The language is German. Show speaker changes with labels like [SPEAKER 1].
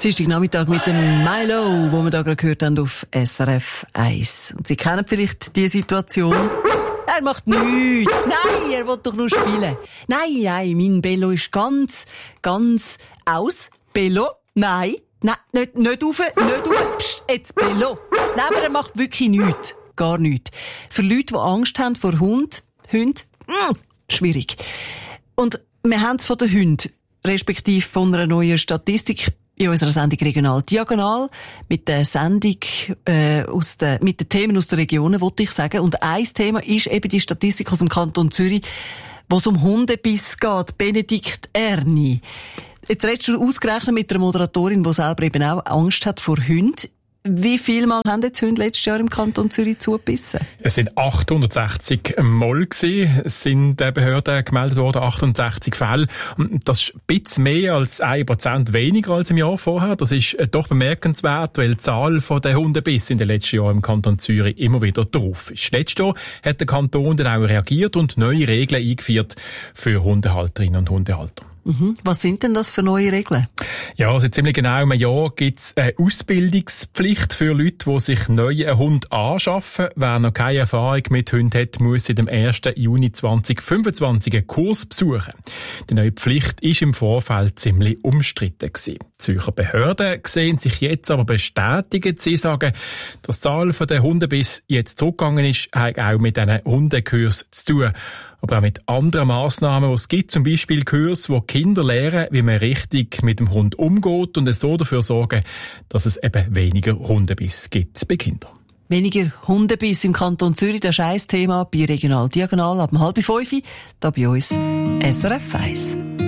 [SPEAKER 1] Dienstagnachmittag mit dem Milo, wo wir da gerade gehört haben auf SRF 1. Und Sie kennen vielleicht die Situation. Er macht nichts. Nein, er will doch nur spielen. Nein, mein Bello ist ganz aus. Bello? Nein, nicht rauf. Psst, jetzt Bello. Nein, aber er macht wirklich nichts. Gar nichts. Für Leute, die Angst haben vor Hunden, schwierig. Und wir haben es von den Hunden, respektive von einer neuen Statistik in unserer Sendung Regional Diagonal, mit der Sendung mit den Themen aus den Regionen, wollte ich sagen. Und ein Thema ist eben die Statistik aus dem Kanton Zürich, wo es um Hundebiss geht. Benedikt Erni. Jetzt redest du ausgerechnet mit einer Moderatorin, die selber eben auch Angst hat vor Hunden. Wie viel Mal haben jetzt Hunde letztes Jahr im Kanton Zürich zugebissen?
[SPEAKER 2] Es sind 860 Mal gewesen. Es sind den Behörden gemeldet worden, 68 Fälle. Das ist ein bisschen mehr als 1% weniger als im Jahr vorher. Das ist doch bemerkenswert, weil die Zahl der Hundebissen in den letzten Jahren im Kanton Zürich immer wieder drauf ist. Letztes Jahr hat der Kanton dann auch reagiert und neue Regeln eingeführt für Hundehalterinnen und Hundehalter.
[SPEAKER 1] Was sind denn das für neue Regeln?
[SPEAKER 2] Ja, seit ziemlich genau einem Jahr gibt es eine Ausbildungspflicht für Leute, die sich neu einen Hund anschaffen. Wer noch keine Erfahrung mit Hunden hat, muss seit dem 1. Juni 2025 einen Kurs besuchen. Die neue Pflicht ist im Vorfeld ziemlich umstritten gewesen. Die Zürcher Behörden sehen sich jetzt aber bestätigt. Sie sagen, dass die Zahl der Hundebiss jetzt zurückgegangen ist, hat auch mit diesen Hundekursen zu tun. Aber auch mit anderen Massnahmen, die es gibt, zum Beispiel Kurse, wo Kinder lernen, wie man richtig mit dem Hund umgeht und es so dafür sorgen, dass es eben weniger Hundebiss gibt bei Kindern.
[SPEAKER 1] Weniger Hundebiss im Kanton Zürich, das ist ein Thema bei Regional Diagonal ab 4:30, da bei uns SRF 1.